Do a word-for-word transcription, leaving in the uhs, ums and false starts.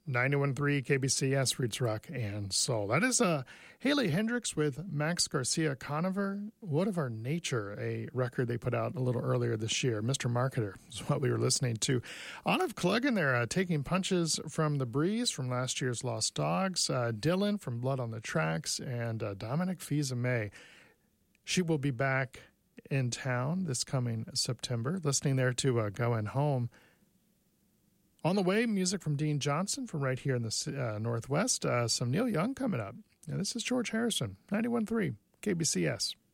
ninety-one point three K B C S, Roots Rock and Soul. That is uh, Haley Hendricks with Max Garcia Conover, What of Our Nature, a record they put out a little earlier this year. Mister Marketer is what we were listening to. Olive Klug in there, uh, taking punches from The Breeze from last year's Lost Dogs, uh, Dylan from Blood on the Tracks, and uh, Dominic Fils-Aimé. She will be back in town this coming September. Listening there to uh, Going Home. On the way, music from Dean Johnson from right here in the uh, Northwest. Uh, some Neil Young coming up. Now, this is George Harrison, ninety-one point three K B C S.